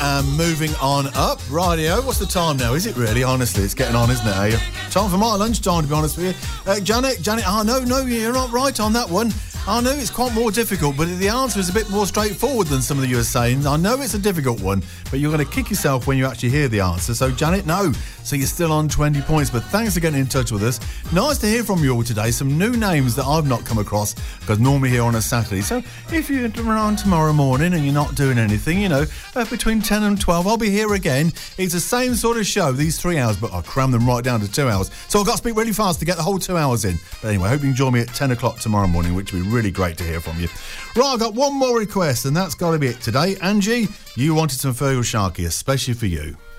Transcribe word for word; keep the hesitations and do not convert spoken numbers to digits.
and moving on up. Rightio, what's the time now? Is it really? Honestly, it's getting on, isn't it? Eh? Time for my lunchtime, to be honest with you. Uh, Janet, Janet, oh, no, no, you're not right on that one. I know it's quite more difficult, but the answer is a bit more straightforward than some of you are saying. I know it's a difficult one, but you're going to kick yourself when you actually hear the answer. So, Janet, no. So you're still on twenty points, but thanks for getting in touch with us. Nice to hear from you all today. Some new names that I've not come across, because normally here on a Saturday. So if you're around tomorrow morning and you're not doing anything, you know, uh, between ten and twelve, I'll be here again. It's the same sort of show, these three hours, but I cram them right down to two hours. So I've got to speak really fast to get the whole two hours in. But anyway, I hope you can join me at ten o'clock tomorrow morning, which will be really great to hear from you. Right, I've got one more request, and that's got to be it today. Angie, you wanted some Fergal Sharkey, especially for you.